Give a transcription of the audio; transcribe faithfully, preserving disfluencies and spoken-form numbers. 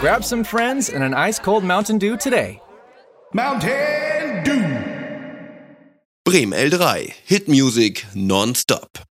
Grab some friends and an ice-cold Mountain Dew today. Mountain Dew. Bremen L drei. Hit Music nonstop.